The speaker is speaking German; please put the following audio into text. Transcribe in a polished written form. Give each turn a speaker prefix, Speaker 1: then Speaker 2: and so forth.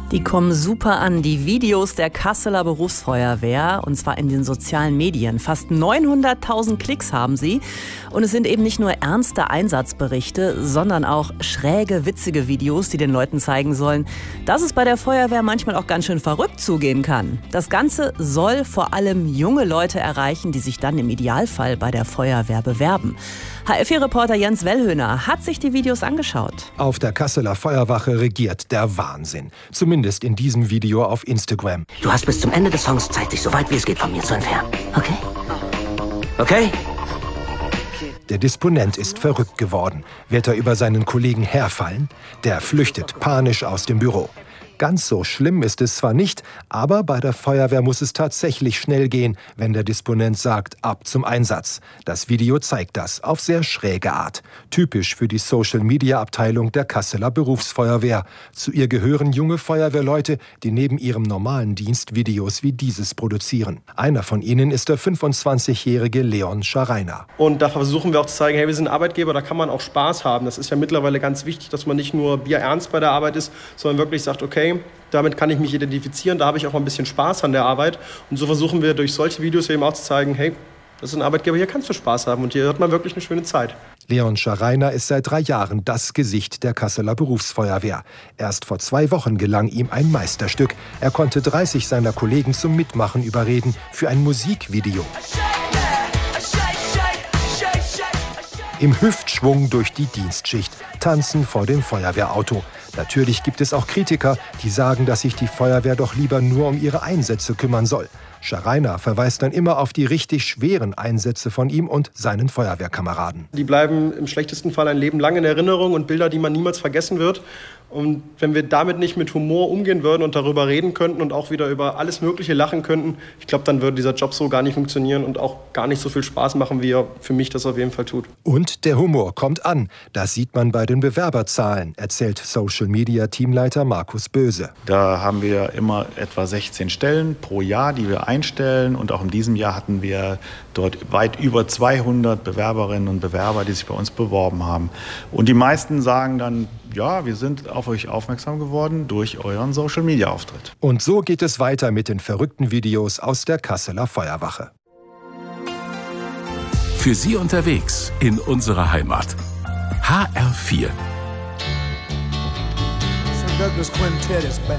Speaker 1: Die kommen super an, die Videos der Kasseler Berufsfeuerwehr, und zwar in den sozialen Medien. Fast 900.000 Klicks haben sie. Und es sind eben nicht nur ernste Einsatzberichte, sondern auch schräge, witzige Videos, die den Leuten zeigen sollen, dass es bei der Feuerwehr manchmal auch ganz schön verrückt zugehen kann. Das Ganze soll vor allem junge Leute erreichen, die sich dann im Idealfall bei der Feuerwehr bewerben. HR4-Reporter Jens Wellhöhner hat sich die Videos angeschaut.
Speaker 2: Auf der Kasseler Feuerwache regiert der Wahnsinn. Zumindest in diesem Video auf Instagram.
Speaker 3: Du hast bis zum Ende des Songs Zeit, dich so weit wie es geht von mir zu entfernen. Okay? Okay?
Speaker 2: Der Disponent ist verrückt geworden. Wird er über seinen Kollegen herfallen? Der flüchtet panisch aus dem Büro. Ganz so schlimm ist es zwar nicht, aber bei der Feuerwehr muss es tatsächlich schnell gehen, wenn der Disponent sagt, ab zum Einsatz. Das Video zeigt das auf sehr schräge Art. Typisch für die Social-Media-Abteilung der Kasseler Berufsfeuerwehr. Zu ihr gehören junge Feuerwehrleute, die neben ihrem normalen Dienst Videos wie dieses produzieren. Einer von ihnen ist der 25-jährige Leon Schreiner.
Speaker 4: Und da versuchen wir auch zu zeigen, hey, wir sind ein Arbeitgeber, da kann man auch Spaß haben. Das ist ja mittlerweile ganz wichtig, dass man nicht nur bierernst bei der Arbeit ist, sondern wirklich sagt, okay, damit kann ich mich identifizieren, da habe ich auch ein bisschen Spaß an der Arbeit. Und so versuchen wir durch solche Videos eben auch zu zeigen, hey, das ist ein Arbeitgeber, hier kannst du Spaß haben und hier hat man wirklich eine schöne Zeit.
Speaker 2: Leon Schreiner ist seit 3 Jahren das Gesicht der Kasseler Berufsfeuerwehr. Erst vor 2 Wochen gelang ihm ein Meisterstück. Er konnte 30 seiner Kollegen zum Mitmachen überreden für ein Musikvideo. Im Hüftschwung durch die Dienstschicht, tanzen vor dem Feuerwehrauto. Natürlich gibt es auch Kritiker, die sagen, dass sich die Feuerwehr doch lieber nur um ihre Einsätze kümmern soll. Schreiner verweist dann immer auf die richtig schweren Einsätze von ihm und seinen Feuerwehrkameraden.
Speaker 4: Die bleiben im schlechtesten Fall ein Leben lang in Erinnerung und Bilder, die man niemals vergessen wird. Und wenn wir damit nicht mit Humor umgehen würden und darüber reden könnten und auch wieder über alles Mögliche lachen könnten, ich glaube, dann würde dieser Job so gar nicht funktionieren und auch gar nicht so viel Spaß machen, wie er für mich das auf jeden Fall tut.
Speaker 2: Und der Humor kommt an. Das sieht man bei den Bewerberzahlen, erzählt Social-Media-Teamleiter Markus Böse.
Speaker 5: Da haben wir immer etwa 16 Stellen pro Jahr, die wir einstellen. Und auch in diesem Jahr hatten wir dort weit über 200 Bewerberinnen und Bewerber, die sich bei uns beworben haben. Und die meisten sagen dann, ja, wir sind auf euch aufmerksam geworden durch euren Social-Media-Auftritt.
Speaker 2: Und so geht es weiter mit den verrückten Videos aus der Kasseler Feuerwache.
Speaker 6: Für Sie unterwegs in unserer Heimat. HR4.
Speaker 7: Douglas Quintet is back.